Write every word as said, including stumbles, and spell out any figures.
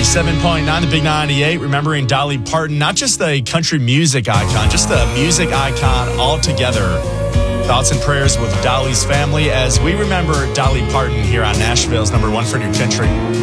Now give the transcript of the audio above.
ninety-seven point nine, the Big ninety-eight, remembering Dolly Parton, not just the country music icon, just the music icon altogether. Thoughts and prayers with Dolly's family as we remember Dolly Parton here on Nashville's number one for New Country.